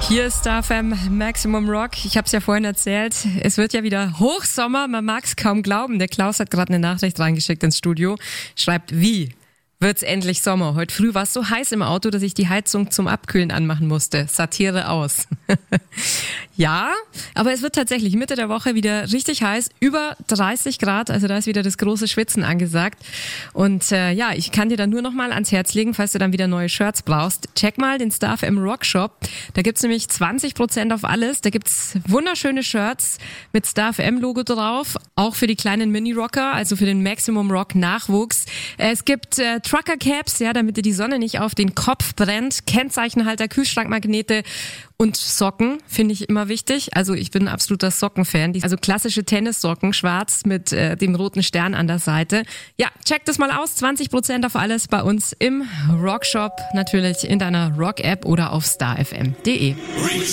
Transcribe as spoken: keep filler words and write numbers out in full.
Hier ist Star F M Maximum Rock. Ich habe es ja vorhin erzählt, es wird ja wieder Hochsommer, man mag es kaum glauben. Der Klaus hat gerade eine Nachricht reingeschickt ins Studio, schreibt, wie wird's endlich Sommer? Heute früh war es so heiß im Auto, dass ich die Heizung zum Abkühlen anmachen musste. Satire aus. Ja, aber es wird tatsächlich Mitte der Woche wieder richtig heiß, über dreißig Grad, also da ist wieder das große Schwitzen angesagt. Und äh, ja, ich kann dir dann nur noch mal ans Herz legen, falls du dann wieder neue Shirts brauchst. Check mal den Star F M Rock Shop, da gibt's nämlich zwanzig Prozent auf alles. Da gibt's wunderschöne Shirts mit Star F M Logo drauf, auch für die kleinen Mini-Rocker, also für den Maximum Rock Nachwuchs. Es gibt äh, Trucker Caps, ja, damit dir die Sonne nicht auf den Kopf brennt, Kennzeichenhalter, Kühlschrankmagnete und Socken, finde ich immer wichtig. Also ich bin ein absoluter Sockenfan. Also klassische Tennissocken, schwarz mit äh, dem roten Stern an der Seite. Ja, check das mal aus. zwanzig Prozent auf alles bei uns im Rockshop. Natürlich in deiner Rock-App oder auf starfm punkt de.